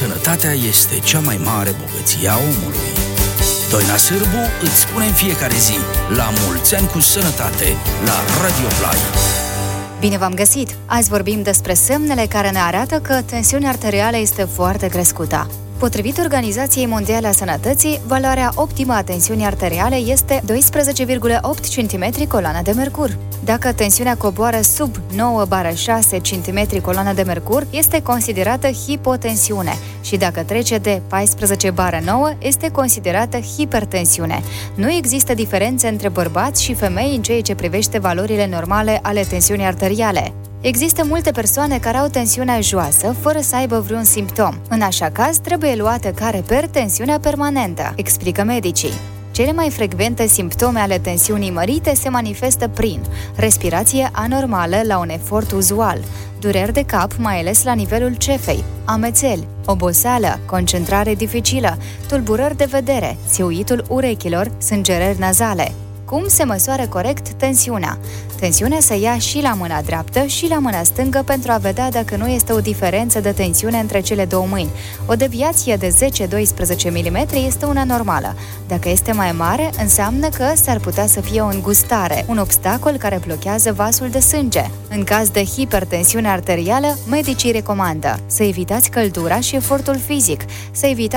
Sănătatea este cea mai mare bogăție a omului. Doina Sârbu îți spune în fiecare zi: la mulți ani cu sănătate, la Radio Play. Bine v-am găsit! Azi vorbim despre semnele care ne arată că tensiunea arterială este foarte crescută. Potrivit Organizației Mondiale a Sănătății, valoarea optimă a tensiunii arteriale este 12,8 cm coloană de mercur. Dacă tensiunea coboară sub 9/6 cm coloană de mercur, este considerată hipotensiune și dacă trece de 14/9, este considerată hipertensiune. Nu există diferențe între bărbați și femei în ceea ce privește valorile normale ale tensiunii arteriale. Există multe persoane care au tensiunea joasă fără să aibă vreun simptom. În așa caz, trebuie luată ca reper tensiunea permanentă, explică medicii. Cele mai frecvente simptome ale tensiunii mărite se manifestă prin respirație anormală la un efort uzual, dureri de cap, mai ales la nivelul cefei, amețeli, oboseală, concentrare dificilă, tulburări de vedere, țiuitul urechilor, sângerări nazale. Cum se măsoară corect tensiunea? Tensiunea se ia și la mâna dreaptă și la mâna stângă pentru a vedea dacă nu este o diferență de tensiune între cele două mâini. O deviație de 10-12 mm este una normală. Dacă este mai mare, înseamnă că s-ar putea să fie o îngustare, un obstacol care blochează vasul de sânge. În caz de hipertensiune arterială, medicii recomandă să evitați căldura și efortul fizic, să evitați